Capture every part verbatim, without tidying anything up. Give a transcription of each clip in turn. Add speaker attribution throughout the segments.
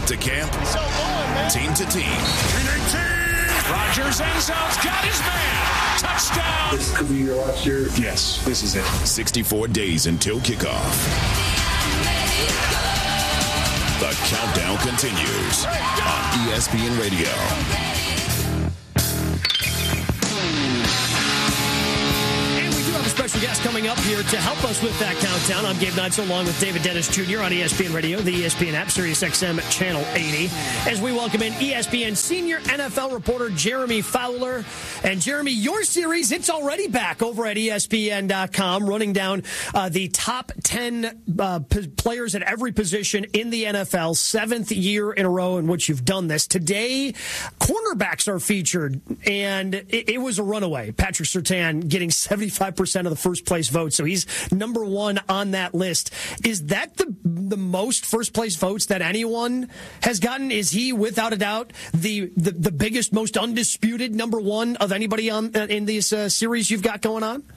Speaker 1: to camp,
Speaker 2: so long,
Speaker 1: team to team.
Speaker 2: Rodgers end zone's got his man. Touchdown.
Speaker 3: This could be your last year.
Speaker 2: Yes, this is it.
Speaker 1: sixty-four days until kickoff. The countdown continues on E S P N Radio.
Speaker 4: Special guest coming up here to help us with that countdown. I'm Gabe Neitzel along with David Dennis Junior on E S P N Radio, the E S P N app, Sirius X M Channel eighty. As we welcome in E S P N senior N F L reporter Jeremy Fowler. And Jeremy, your series, it's already back over at E S P N dot com, running down uh, the top ten uh, p- players at every position in the N F L, seventh year in a row in which you've done this. Today, cornerbacks are featured, and it, it was a runaway. Patrick Surtain getting seventy-five percent of the first place votes, so he's number one on that list. Is that the the most first place votes that anyone has gotten? Is he, without a doubt, the the, the biggest, most undisputed number one of anybody on in this uh, series you've got going on?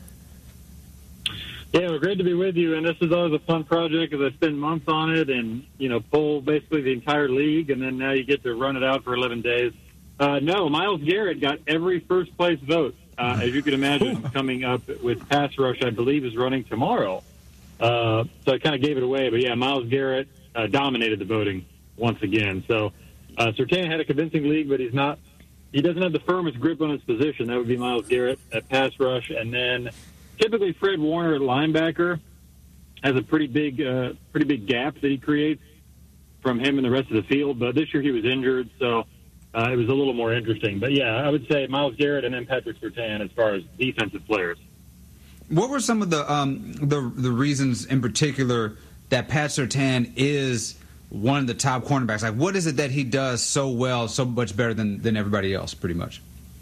Speaker 5: Yeah, well, great to be with you, and this is always a fun project because I spend months on it and, you know, pull basically the entire league, and then now you get to run it out for eleven days. Uh, no, Myles Garrett got every first place vote. Uh, as you can imagine, coming up with pass rush, I believe, is running tomorrow. Uh, so I kind of gave it away. But, yeah, Myles Garrett uh, dominated the voting once again. So uh, Surtain had a convincing lead, but he's not – he doesn't have the firmest grip on his position. That would be Myles Garrett at pass rush. And then typically Fred Warner at linebacker has a pretty big, uh, pretty big gap that he creates from him and the rest of the field. But this year he was injured, so – Uh, it was a little more interesting. But, yeah, I would say Myles Garrett and then Patrick Surtain as far as defensive players.
Speaker 6: What were some of the um, the, the reasons in particular that Pat Surtain is one of the top cornerbacks? Like, what is it that he does so well, so much better than, than everybody else, pretty much?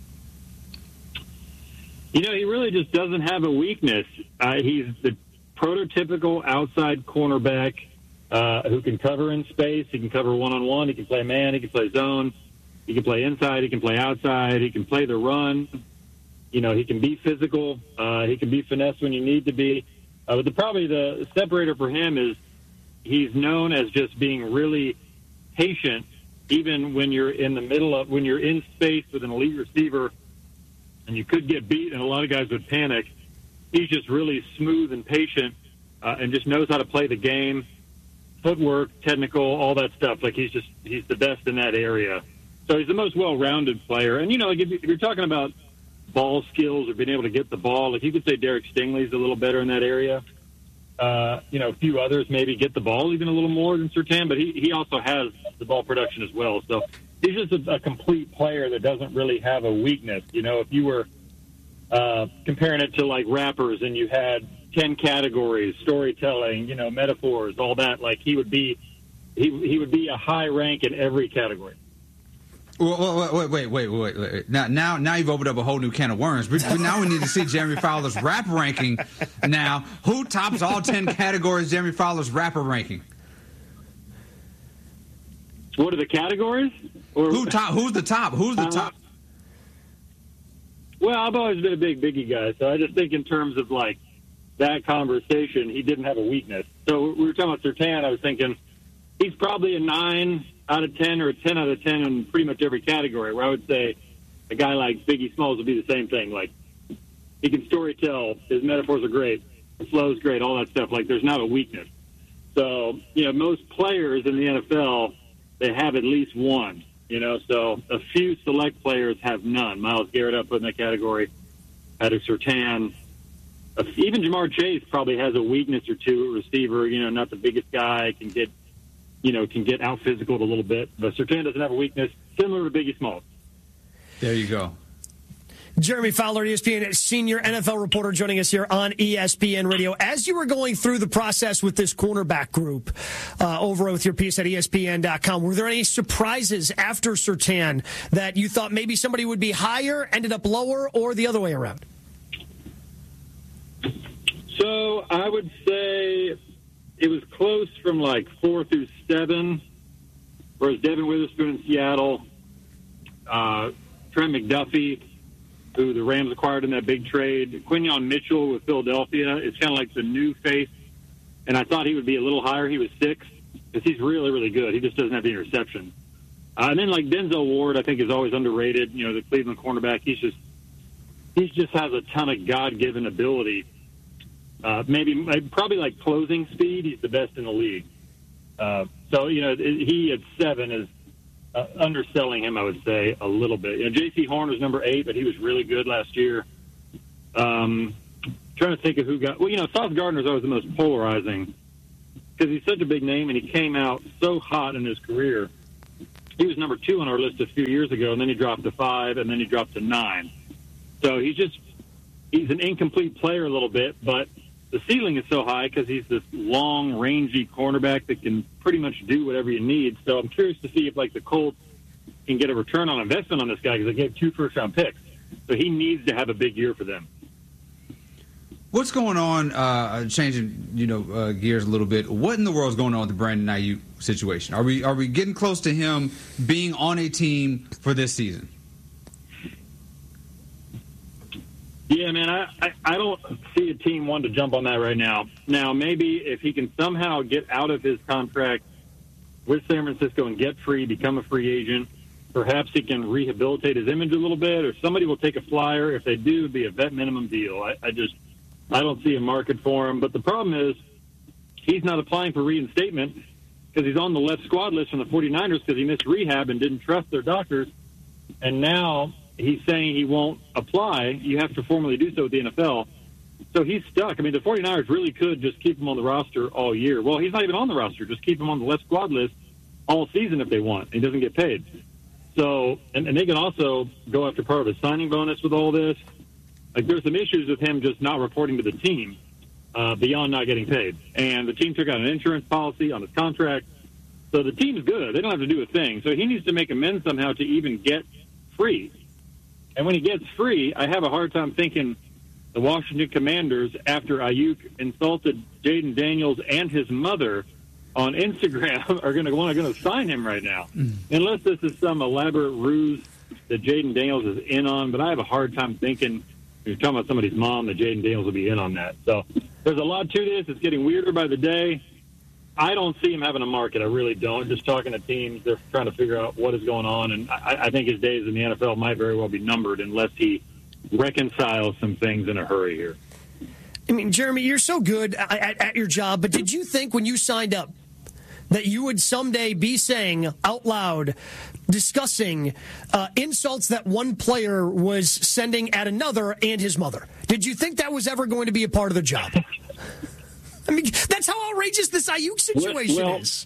Speaker 5: You know, he really just doesn't have a weakness. Uh, he's the prototypical outside cornerback uh, who can cover in space. He can cover one-on-one. He can play man. He can play zone. He can play inside. He can play outside. He can play the run. You know, he can be physical. Uh, he can be finesse when you need to be. Uh, but the, probably the separator for him is he's known as just being really patient, even when you're in the middle of, when you're in space with an elite receiver and you could get beat and a lot of guys would panic. He's just really smooth and patient uh, and just knows how to play the game, footwork, technical, all that stuff. Like he's just, he's the best in that area. So he's the most well-rounded player. And, you know, like if you're talking about ball skills or being able to get the ball, like you could say Derek Stingley's a little better in that area. Uh, you know, a few others maybe get the ball even a little more than Surtain, but he, he also has the ball production as well. So he's just a, a complete player that doesn't really have a weakness. You know, if you were uh, comparing it to, like, rappers and you had ten categories, storytelling, you know, metaphors, all that, like he would be he, he would be a high rank in every category.
Speaker 6: Wait, wait, wait, wait, wait, wait. Now, now, now you've opened up a whole new can of worms. But now we need to see Jeremy Fowler's rap ranking. Now, who tops all ten categories? Jeremy Fowler's rapper ranking.
Speaker 5: What are the categories? Or,
Speaker 6: Who top? Who's the top? Who's the uh, top?
Speaker 5: Well, I've always been a big Biggie guy, so I just think in terms of like that conversation, he didn't have a weakness. So we were talking about Surtain. I was thinking he's probably a nine out of ten or a ten out of ten in pretty much every category, where I would say a guy like Biggie Smalls would be the same thing. Like, he can storytell, his metaphors are great, his flow's great, all that stuff. Like, there's not a weakness. So, you know, most players in the N F L, they have at least one, you know, so a few select players have none. Myles Garrett up in that category, Patrick Surtain. Even Jamar Chase probably has a weakness or two at receiver, you know, not the biggest guy, can get you know, can get out physical a little bit. But Surtain doesn't have a weakness, similar to Biggie Smalls.
Speaker 6: There you go.
Speaker 4: Jeremy Fowler, E S P N senior N F L reporter, joining us here on E S P N Radio. As you were going through the process with this cornerback group uh, over with your piece at E S P N dot com, were there any surprises after Surtain that you thought maybe somebody would be higher, ended up lower, or the other way around?
Speaker 5: So I would say it was close from like four through seven, whereas Devin Witherspoon in Seattle, uh, Trent McDuffie, who the Rams acquired in that big trade, Quinyon Mitchell with Philadelphia, is kind of like the new face, and I thought he would be a little higher. He was six. because he's really, really good. He just doesn't have the interception. Uh, and then, like, Denzel Ward, I think, is always underrated. You know, the Cleveland cornerback, he's just he just has a ton of God-given ability. Uh, maybe, probably like closing speed, he's the best in the league. Uh, so, you know, he at seven is uh, underselling him, I would say, a little bit. You know, J C Horn was number eight, but he was really good last year. Um, trying to think of who got – well, you know, Sauce Gardner's always the most polarizing because he's such a big name, and he came out so hot in his career. He was number two on our list a few years ago, and then he dropped to five, and then he dropped to nine. So he's just – he's an incomplete player a little bit, but the ceiling is so high because he's this long, rangy cornerback that can pretty much do whatever you need. So I'm curious to see if, like, the Colts can get a return on investment on this guy because they gave two first-round picks. So he needs to have a big year for them.
Speaker 6: What's going on, uh, changing, you know, uh, gears a little bit, what in the world is going on with the Brandon Ayuk situation? Are we are we getting close to him being on a team for this season?
Speaker 5: Yeah, man, I, I, I don't see a team wanting to jump on that right now. Now, maybe if he can somehow get out of his contract with San Francisco and get free, become a free agent, perhaps he can rehabilitate his image a little bit, or somebody will take a flyer. If they do, it would be a vet minimum deal. I, I just I don't see a market for him. But the problem is he's not applying for reinstatement because he's on the left squad list from the 49ers because he missed rehab and didn't trust their doctors. And now he's saying he won't apply. You have to formally do so with the N F L. So he's stuck. I mean, the 49ers really could just keep him on the roster all year. Well, he's not even on the roster. Just keep him on the left squad list all season if they want. He doesn't get paid. So, and, and they can also go after part of his signing bonus with all this. Like, there's some issues with him just not reporting to the team uh, beyond not getting paid. And the team took out an insurance policy on his contract. So the team's good. They don't have to do a thing. So he needs to make amends somehow to even get free. And when he gets free, I have a hard time thinking the Washington Commanders, after Ayuk insulted Jaden Daniels and his mother on Instagram, are going to want to going to sign him right now, mm. unless this is some elaborate ruse that Jaden Daniels is in on. But I have a hard time thinking, if you're talking about somebody's mom, that Jaden Daniels will be in on that. So there's a lot to this. It's getting weirder by the day. I don't see him having a market. I really don't. Just talking to teams, they're trying to figure out what is going on. And I, I think his days in the N F L might very well be numbered unless he reconciles some things in a hurry here.
Speaker 4: I mean, Jeremy, you're so good at, at your job, but did you think when you signed up that you would someday be saying out loud, discussing uh, insults that one player was sending at another and his mother? Did you think that was ever going to be a part of the job? I mean, that's how outrageous this Ayuk situation
Speaker 5: well,
Speaker 4: is.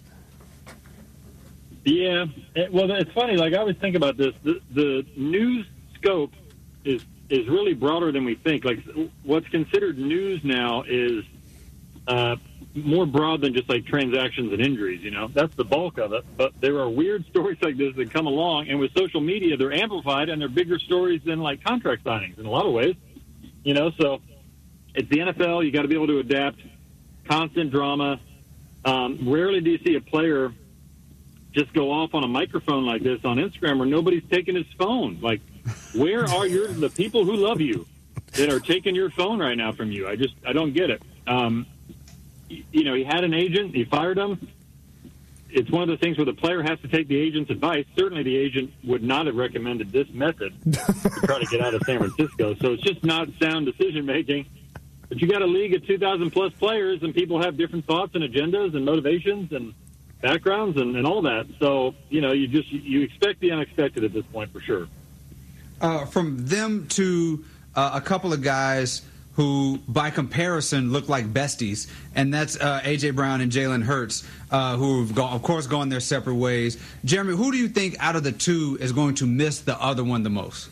Speaker 5: Yeah. Well, it's funny. Like, I always think about this. The, the news scope is is really broader than we think. Like, what's considered news now is uh, more broad than just, like, transactions and injuries, you know? That's the bulk of it. But there are weird stories like this that come along, and with social media, they're amplified, and they're bigger stories than, like, contract signings in a lot of ways. You know, so it's the N F L. You got to be able to adapt. Constant drama. Um, rarely do you see a player just go off on a microphone like this on Instagram where nobody's taking his phone. Like, where are your the people who love you that are taking your phone right now from you? I just I don't get it. Um, you know, he had an agent. He fired him. It's one of the things where the player has to take the agent's advice. Certainly the agent would not have recommended this method to try to get out of San Francisco. So it's just not sound decision-making. But you got a league of two thousand plus players, and people have different thoughts and agendas and motivations and backgrounds and, and all that. So, you know, you just you expect the unexpected at this point for sure.
Speaker 6: Uh, from them to uh, a couple of guys who, by comparison, look like besties, and that's uh, A J. Brown and Jalen Hurts, uh, who have, gone, of course, gone their separate ways. Jeremy, who do you think out of the two is going to miss the other one the most?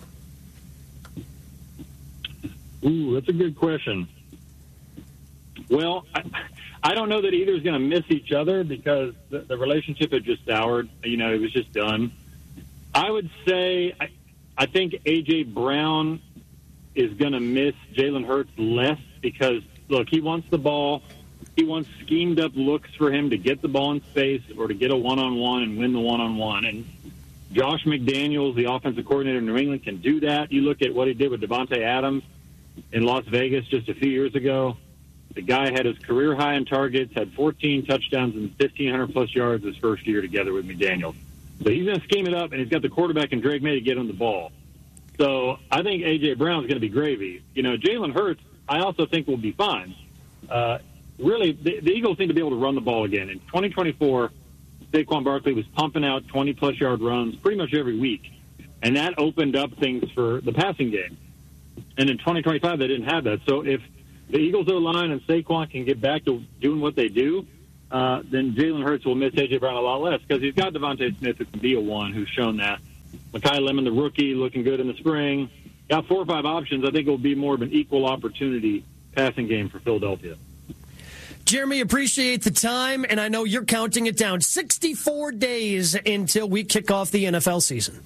Speaker 5: Ooh, that's a good question. Well, I, I don't know that either is going to miss each other because the, the relationship had just soured. You know, it was just done. I would say I, I think A J. Brown is going to miss Jalen Hurts less because, look, he wants the ball. He wants schemed-up looks for him to get the ball in space or to get a one-on-one and win the one-on-one. And Josh McDaniels, the offensive coordinator in New England, can do that. You look at what he did with Devontae Adams in Las Vegas just a few years ago. The guy had his career high in targets, had fourteen touchdowns and fifteen hundred plus yards his first year together with McDaniels. So he's going to scheme it up, and he's got the quarterback and Drake May to get him the ball. So I think A J. Brown's going to be gravy. You know, Jalen Hurts, I also think will be fine. Uh, really, the, the Eagles need to be able to run the ball again. In twenty twenty-four, Saquon Barkley was pumping out twenty-plus yard runs pretty much every week, and that opened up things for the passing game. And in twenty twenty-five, they didn't have that. So if the Eagles O-line and Saquon can get back to doing what they do, uh, then Jalen Hurts will miss A J. Brown a lot less because he's got Devontae Smith who can be a one who's shown that. Mekhi Lemon, the rookie, looking good in the spring. Got four or five options. I think it will be more of an equal opportunity passing game for Philadelphia.
Speaker 4: Jeremy, appreciate the time, and I know you're counting it down. sixty-four days until we kick off the N F L season.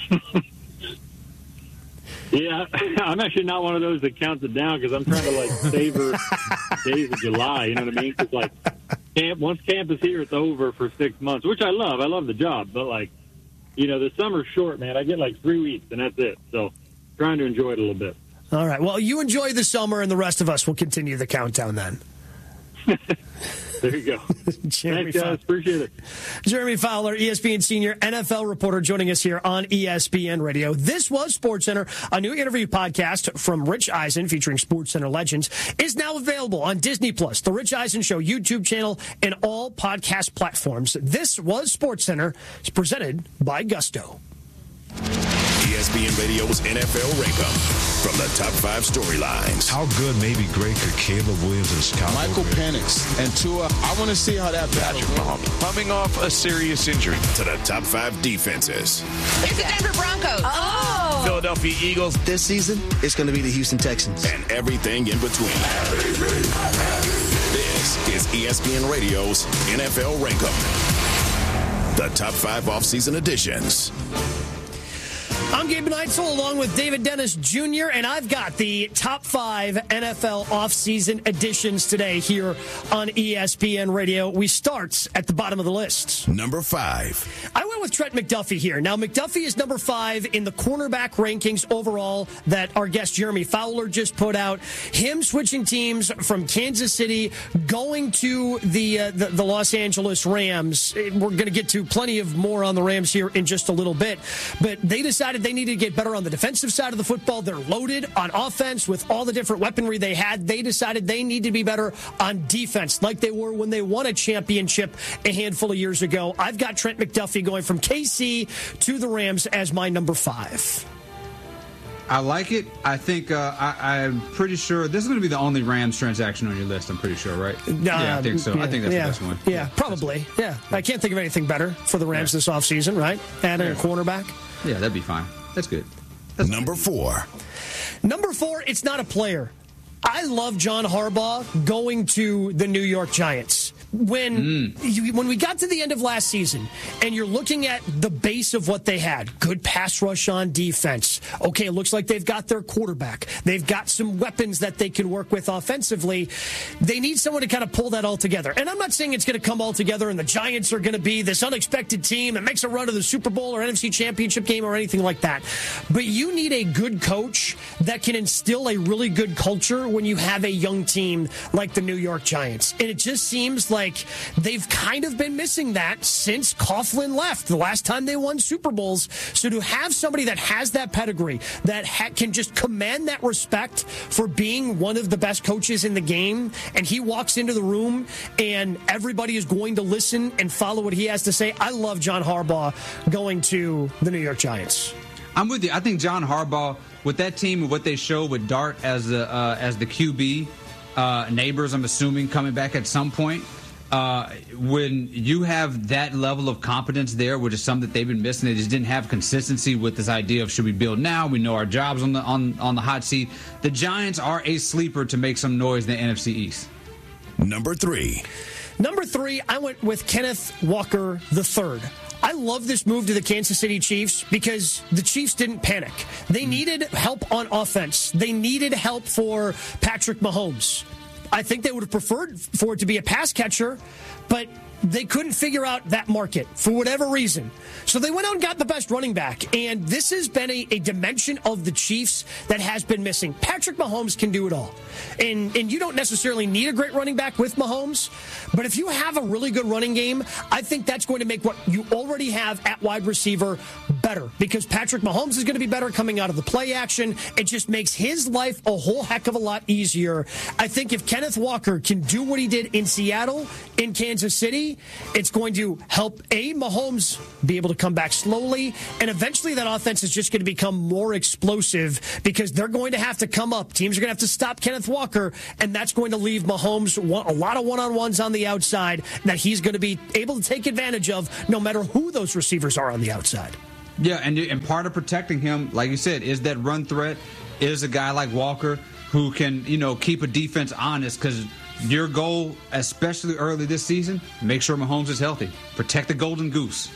Speaker 5: Yeah, I'm actually not one of those that counts it down because I'm trying to, like, savor days of July, you know what I mean? Because, like, camp, once camp is here, it's over for six months, which I love. I love the job. But, like, you know, the summer's short, man. I get, like, three weeks, and that's it. So trying to enjoy it a little bit.
Speaker 4: All right. Well, you enjoy the summer, and the rest of us will continue the countdown then.
Speaker 5: There you go.
Speaker 4: Jeremy
Speaker 5: Thanks, guys. Appreciate it.
Speaker 4: Jeremy Fowler, E S P N senior N F L reporter, joining us here on E S P N Radio. This was SportsCenter. A new interview podcast from Rich Eisen featuring SportsCenter legends is now available on Disney Plus, the Rich Eisen Show YouTube channel, and all podcast platforms. This was SportsCenter. It's presented by Gusto.
Speaker 1: E S P N Radio's N F L Rankum. From the top five storylines.
Speaker 3: How good, maybe great, could Caleb Williams and Chicago
Speaker 7: Michael Penix and Tua. I want to see how that
Speaker 2: Patrick Mahomes coming off a serious injury.
Speaker 1: To the top five defenses.
Speaker 8: It's the Denver Broncos. Oh.
Speaker 2: Philadelphia Eagles.
Speaker 9: This season, it's going to be the Houston Texans.
Speaker 1: And everything in between. This is E S P N Radio's N F L Rankum. The top five offseason editions.
Speaker 4: I'm Gabe Neitzel along with David Dennis Junior, and I've got the top five N F L offseason editions today here on E S P N Radio. We start at the bottom of the list.
Speaker 1: Number five.
Speaker 4: I went with Trent McDuffie here. Now, McDuffie is number five in the cornerback rankings overall that our guest Jeremy Fowler just put out. Him switching teams from Kansas City going to the, uh, the, the Los Angeles Rams. We're going to get to plenty of more on the Rams here in just a little bit, but they decided they needed to get better on the defensive side of the football. They're loaded on offense with all the different weaponry they had. They decided they need to be better on defense like they were when they won a championship a handful of years ago. I've got Trent McDuffie going from K C to the Rams as my number five.
Speaker 6: I like it. I think uh, I, I'm pretty sure this is going to be the only Rams transaction on your list. I'm pretty sure, right? Uh, yeah, I think so.
Speaker 4: Yeah,
Speaker 6: I think that's
Speaker 4: yeah,
Speaker 6: the best one.
Speaker 4: Yeah, yeah, probably. Yeah, I can't think of anything better for the Rams yeah. this offseason, right? Adding yeah. a cornerback.
Speaker 6: Yeah, that'd be fine. That's good.
Speaker 1: That's Number good. four.
Speaker 4: Number four, it's not a player. I love John Harbaugh going to the New York Giants. When mm. you, when we got to the end of last season and you're looking at the base of what they had, good pass rush on defense. Okay, it looks like they've got their quarterback. They've got some weapons that they can work with offensively. They need someone to kind of pull that all together. And I'm not saying it's going to come all together and the Giants are going to be this unexpected team that makes a run to the Super Bowl or N F C Championship game or anything like that. But you need a good coach that can instill a really good culture when you have a young team like the New York Giants. And it just seems like they've kind of been missing that since Coughlin left the last time they won Super Bowls. So to have somebody that has that pedigree, that ha- can just command that respect for being one of the best coaches in the game, and he walks into the room and everybody is going to listen and follow what he has to say. I love John Harbaugh going to the New York Giants.
Speaker 6: I'm with you. I think John Harbaugh, with that team and what they show with Dart as the uh, as the Q B, uh, Neighbors, I'm assuming, coming back at some point. Uh, when you have that level of competence there, which is something that they've been missing, they just didn't have consistency with this idea of should we build now? We know our jobs on the on, on the hot seat. The Giants are a sleeper to make some noise in the N F C East.
Speaker 1: Number three.
Speaker 4: Number three, I went with Kenneth Walker the third. I love this move to the Kansas City Chiefs because the Chiefs didn't panic. They needed help on offense. They needed help for Patrick Mahomes. I think they would have preferred for it to be a pass catcher, but they couldn't figure out that market for whatever reason. So they went out and got the best running back. And this has been a, a dimension of the Chiefs that has been missing. Patrick Mahomes can do it all. And, and you don't necessarily need a great running back with Mahomes. But if you have a really good running game, I think that's going to make what you already have at wide receiver better. Because Patrick Mahomes is going to be better coming out of the play action. It just makes his life a whole heck of a lot easier. I think if Kenneth Walker can do what he did in Seattle, in Kansas City, it's going to help, A, Mahomes be able to come back slowly, and eventually that offense is just going to become more explosive because they're going to have to come up. Teams are going to have to stop Kenneth Walker, and that's going to leave Mahomes a lot of one-on-ones on the outside that he's going to be able to take advantage of no matter who those receivers are on the outside.
Speaker 6: Yeah, and, and part of protecting him, like you said, is that run threat, is a guy like Walker who can, you know, keep a defense honest because your goal, especially early this season, make sure Mahomes is healthy. Protect the golden goose.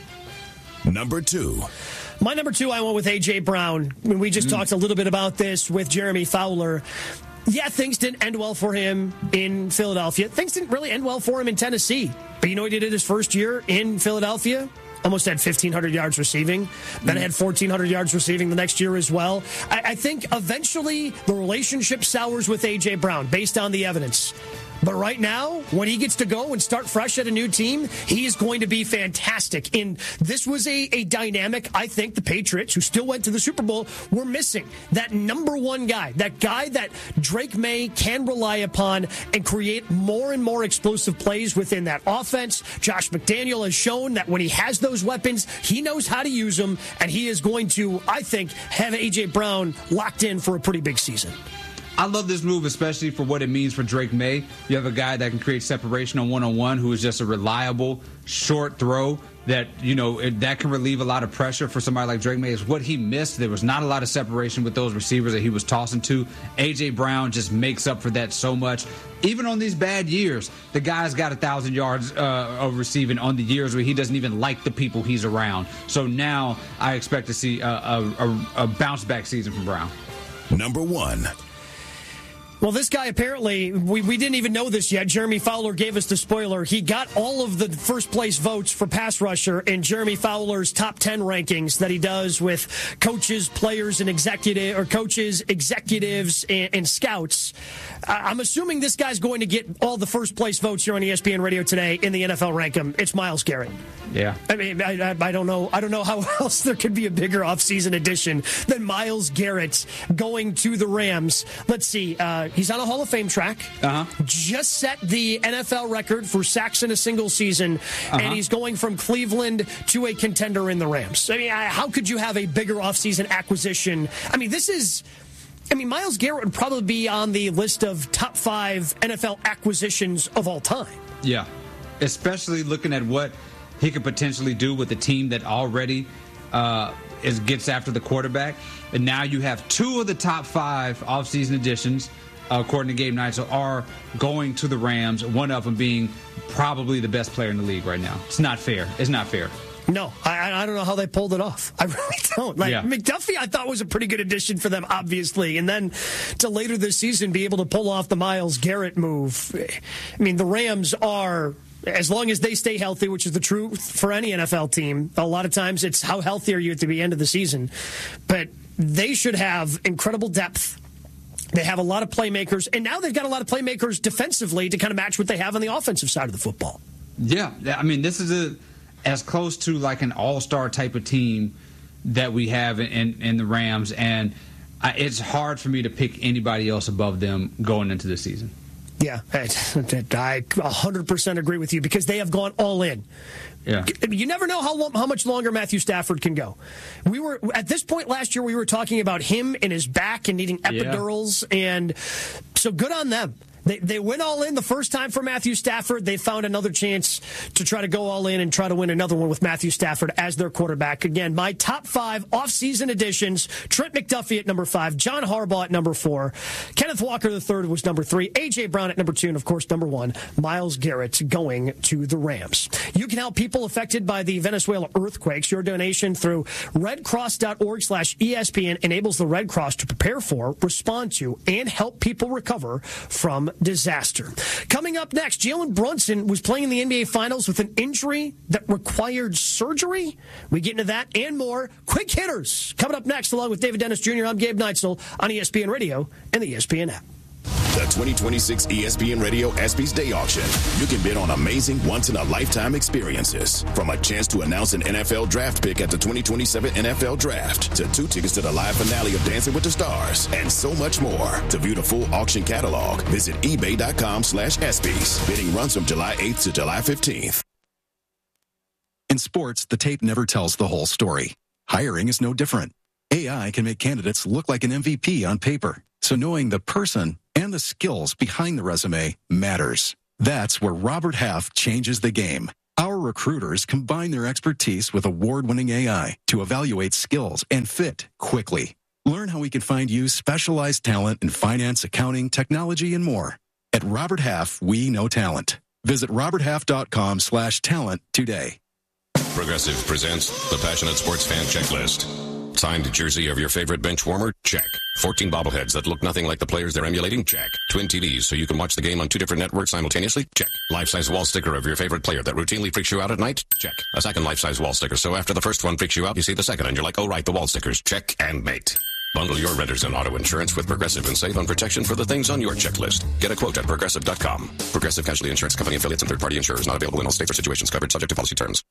Speaker 1: Number two.
Speaker 4: My number two, I went with A J. Brown. We just mm. talked a little bit about this with Jeremy Fowler. Yeah, things didn't end well for him in Philadelphia. Things didn't really end well for him in Tennessee. But you know what he did his first year in Philadelphia? Almost had fifteen hundred yards receiving. Then mm. had fourteen hundred yards receiving the next year as well. I, I think eventually the relationship sours with A J. Brown based on the evidence. But right now, when he gets to go and start fresh at a new team, he is going to be fantastic. And this was a, a dynamic, I think, the Patriots, who still went to the Super Bowl, were missing. That number one guy, that guy that Drake May can rely upon and create more and more explosive plays within that offense. Josh McDaniel has shown that when he has those weapons, he knows how to use them, and he is going to, I think, have A J. Brown locked in for a pretty big season.
Speaker 6: I love this move, especially for what it means for Drake May. You have a guy that can create separation on one-on-one who is just a reliable, short throw that, you know, it, that can relieve a lot of pressure for somebody like Drake May. Is what he missed. There was not a lot of separation with those receivers that he was tossing to. A J. Brown just makes up for that so much. Even on these bad years, the guy's got one thousand yards uh, of receiving on the years where he doesn't even like the people he's around. So now I expect to see a, a, a, a bounce-back season from Brown.
Speaker 1: Number one.
Speaker 4: Well, this guy apparently, we, we didn't even know this yet. Jeremy Fowler gave us the spoiler. He got all of the first place votes for pass rusher in Jeremy Fowler's top ten rankings that he does with coaches, players, and executive or coaches, executives, and, and scouts. I'm assuming this guy's going to get all the first place votes here on E S P N Radio today in the N F L Rankum. It's Myles Garrett.
Speaker 6: Yeah.
Speaker 4: I mean, I, I, I don't know. I don't know how else there could be a bigger offseason addition than Myles Garrett going to the Rams. Let's see. Uh, he's on a Hall of Fame track.
Speaker 6: Uh-huh.
Speaker 4: Just set the N F L record for sacks in a single season, uh-huh. and he's going from Cleveland to a contender in the Rams. I mean, I, how could you have a bigger offseason acquisition? I mean, this is. I mean, Myles Garrett would probably be on the list of top five N F L acquisitions of all time.
Speaker 6: Yeah, especially looking at what he could potentially do with a team that already uh, is gets after the quarterback. And now you have two of the top five offseason additions, uh, according to Gabe Neitzel, are going to the Rams, one of them being probably the best player in the league right now. It's not fair. It's not fair.
Speaker 4: No, I, I don't know how they pulled it off. I really don't. Like yeah. McDuffie, I thought was a pretty good addition for them, obviously, and then to later this season be able to pull off the Myles Garrett move. I mean, the Rams are, as long as they stay healthy, which is the truth for any N F L team. A lot of times, it's how healthy are you at the end of the season, but they should have incredible depth. They have a lot of playmakers, and now they've got a lot of playmakers defensively to kind of match what they have on the offensive side of the football.
Speaker 6: Yeah, I mean, this is a. as close to like an all-star type of team that we have in, in, in the Rams, and I, it's hard for me to pick anybody else above them going into the season.
Speaker 4: Yeah, I, I one hundred percent agree with you because they have gone all in.
Speaker 6: Yeah.
Speaker 4: You never know how long, how much longer Matthew Stafford can go. We were at this point last year we were talking about him and his back and needing epidurals, yeah. and so good on them. They they went all in the first time for Matthew Stafford. They found another chance to try to go all in and try to win another one with Matthew Stafford as their quarterback. Again, my top five offseason additions, Trent McDuffie at number five, John Harbaugh at number four, Kenneth Walker the third was number three, A J. Brown at number two, and of course number one, Myles Garrett going to the Rams. You can help people affected by the Venezuela earthquakes. Your donation through redcross.org slash ESPN enables the Red Cross to prepare for, respond to, and help people recover from disaster. Coming up next, Jalen Brunson was playing in the N B A Finals with an injury that required surgery. We get into that and more. Quick hitters coming up next, along with David Dennis Junior I'm Gabe Neitzel on E S P N Radio and the E S P N app.
Speaker 1: The twenty twenty-six E S P N Radio ESPYs Day Auction. You can bid on amazing once-in-a-lifetime experiences. From a chance to announce an N F L draft pick at the twenty twenty-seven N F L Draft, to two tickets to the live finale of Dancing with the Stars, and so much more. To view the full auction catalog, visit ebay.com slash ESPYs. Bidding runs from July eighth to July fifteenth.
Speaker 10: In sports, the tape never tells the whole story. Hiring is no different. A I can make candidates look like an M V P on paper. So knowing the person and the skills behind the resume matters. That's where Robert Half changes the game. Our recruiters combine their expertise with award-winning A I to evaluate skills and fit quickly. Learn how we can find you specialized talent in finance, accounting, technology, and more. At Robert Half, we know talent. Visit roberthalf.com slash talent today.
Speaker 11: Progressive presents the Passionate Sports Fan Checklist. Signed jersey of your favorite bench warmer? Check. fourteen bobbleheads that look nothing like the players they're emulating? Check. Twin T Vs so you can watch the game on two different networks simultaneously? Check. Life-size wall sticker of your favorite player that routinely freaks you out at night? Check. A second life-size wall sticker so after the first one freaks you out, you see the second and you're like, oh right, the wall stickers. Check and mate. Bundle your renters and auto insurance with Progressive and save on protection for the things on your checklist. Get a quote at Progressive dot com. Progressive Casualty Insurance Company affiliates and third-party insurers not available in all states or situations covered subject to policy terms.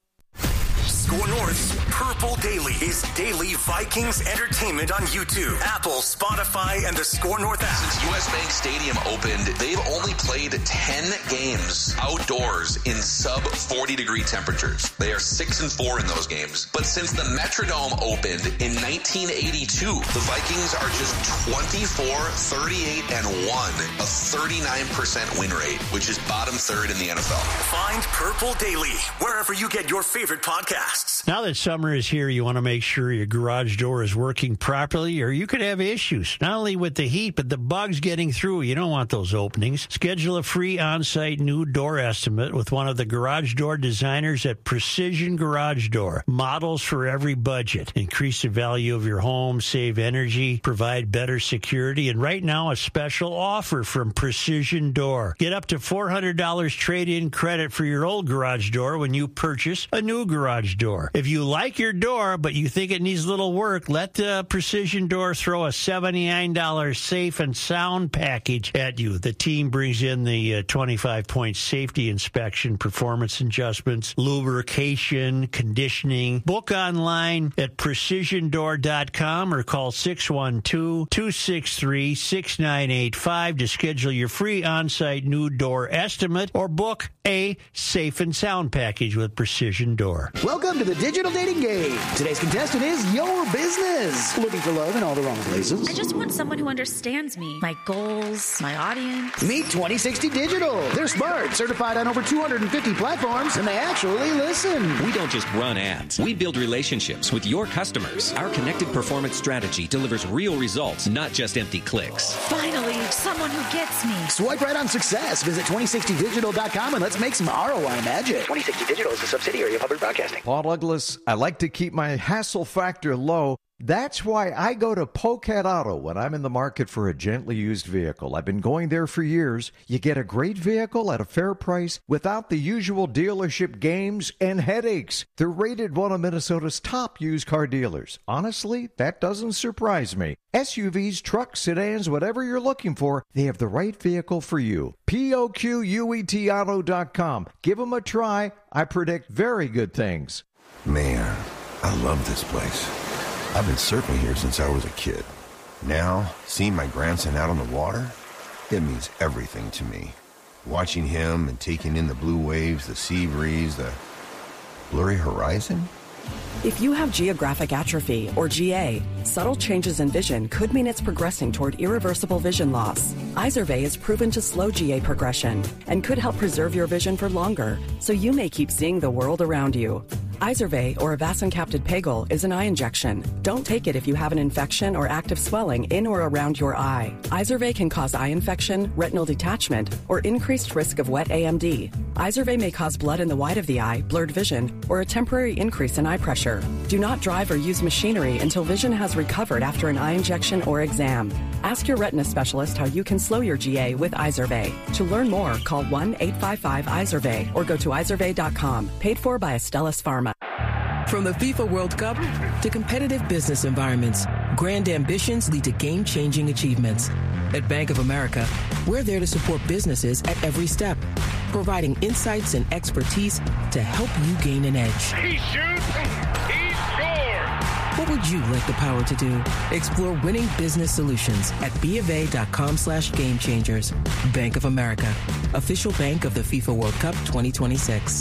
Speaker 12: Score North's Purple Daily is daily Vikings entertainment on YouTube, Apple, Spotify, and the Score North app.
Speaker 13: Since U S Bank Stadium opened, they've only played ten games outdoors in sub forty degree temperatures. They are six and four in those games. But since the Metrodome opened in nineteen eighty-two, the Vikings are just twenty-four, thirty-eight, and one, a thirty-nine percent win rate, which is bottom third in the N F L.
Speaker 12: Find Purple Daily wherever you get your favorite podcasts.
Speaker 14: Now that summer is here, you want to make sure your garage door is working properly, or you could have issues, not only with the heat, but the bugs getting through. You don't want those openings. Schedule a free on-site new door estimate with one of the garage door designers at Precision Garage Door. Models for every budget. Increase the value of your home, save energy, provide better security, and right now a special offer from Precision Door. Get up to four hundred dollars trade-in credit for your old garage door when you purchase a new garage door. If you like your door, but you think it needs little work, let uh, Precision Door throw a seventy-nine dollars safe and sound package at you. The team brings in the uh, twenty-five point safety inspection, performance adjustments, lubrication, conditioning. Book online at precision door dot com or call six one two, two six three, six nine eight five to schedule your free on-site new door estimate or book a safe and sound package with Precision Door.
Speaker 15: Welcome to the Digital Dating Game. Today's contestant is your business. Looking for love in all the wrong places?
Speaker 16: I just want someone who understands me, my goals, my audience.
Speaker 15: Meet twenty sixty Digital. They're smart, certified on over two hundred fifty platforms, and they actually listen.
Speaker 17: We don't just run ads. We build relationships with your customers. Our connected performance strategy delivers real results, not just empty clicks.
Speaker 16: Finally, someone who gets me.
Speaker 15: Swipe right on success. Visit twenty sixty digital dot com and let's make some R O I magic. twenty sixty Digital is a subsidiary of Hubbard Broadcasting.
Speaker 18: Paul Douglas, I like to keep my hassle factor low. That's why I go to Polecat Auto when I'm in the market for a gently used vehicle. I've been going there for years. You get a great vehicle at a fair price without the usual dealership games and headaches. They're rated one of Minnesota's top used car dealers. Honestly, that doesn't surprise me. S U Vs, trucks, sedans, whatever you're looking for, they have the right vehicle for you. P O Q U E T auto dot com. Give them a try. I predict very good things.
Speaker 19: Man, I love this place. I've been surfing here since I was a kid. Now, seeing my grandson out on the water, it means everything to me. Watching him and taking in the blue waves, the sea breeze, the blurry horizon.
Speaker 20: If you have geographic atrophy, or G A, subtle changes in vision could mean it's progressing toward irreversible vision loss. Izervay is proven to slow G A progression and could help preserve your vision for longer, so you may keep seeing the world around you. Izervay, or avacincaptad pegol, is an eye injection. Don't take it if you have an infection or active swelling in or around your eye. Izervay can cause eye infection, retinal detachment, or increased risk of wet A M D. Izervay may cause blood in the white of the eye, blurred vision, or a temporary increase in eye pressure. Do not drive or use machinery until vision has recovered after an eye injection or exam. Ask your retina specialist how you can slow your G A with Izervay. To learn more, call one eight five five Izervay or go to izervay dot com. Paid for by Astellas Pharma.
Speaker 21: From the FIFA World Cup to competitive business environments, grand ambitions lead to game-changing achievements. At Bank of America, we're there to support businesses at every step, providing insights and expertise to help you gain an edge.
Speaker 2: He shoots, he scores!
Speaker 21: What would you like the power to do? Explore winning business solutions at BofA.com slash game changers. Bank of America, official bank of the FIFA World Cup twenty twenty-six.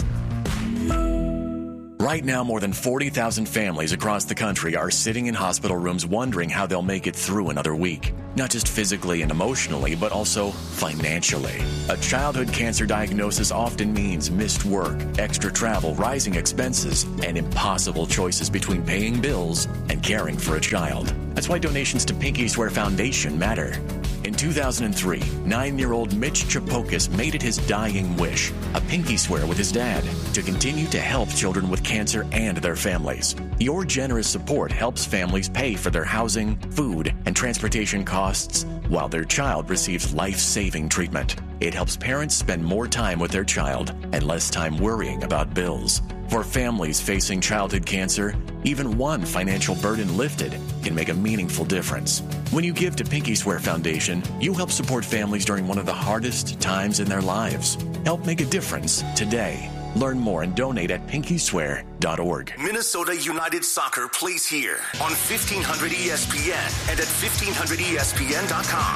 Speaker 22: Right now, more than forty thousand families across the country are sitting in hospital rooms wondering how they'll make it through another week. Not just physically and emotionally, but also financially. A childhood cancer diagnosis often means missed work, extra travel, rising expenses, and impossible choices between paying bills and caring for a child. That's why donations to Pinky Swear Foundation matter. In two thousand three, nine-year-old Mitch Chapokis made it his dying wish, a pinky swear with his dad, to continue to help children with cancer and their families. Your generous support helps families pay for their housing, food, and transportation costs while their child receives life-saving treatment. It helps parents spend more time with their child and less time worrying about bills. For families facing childhood cancer, even one financial burden lifted can make a meaningful difference. When you give to Pinky Swear Foundation, you help support families during one of the hardest times in their lives. Help make a difference today. Learn more and donate at pinky swear dot org.
Speaker 12: Minnesota United Soccer plays here on fifteen hundred E S P N and at fifteen hundred E S P N dot com.